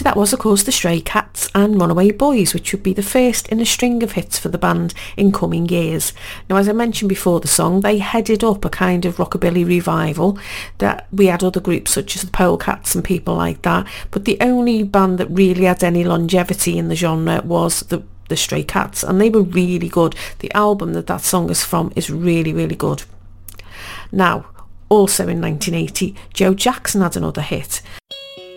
that was of course the Stray Cats and Runaway Boys, which would be the first in a string of hits for the band in coming years. Now, as I mentioned before the song, they headed up a kind of rockabilly revival that we had other groups such as the Polecats and people like that, but the only band that really had any longevity in the genre was the Stray Cats, and they were really good. The album that song is from is really, really good. Now, also in 1980, Joe Jackson had another hit.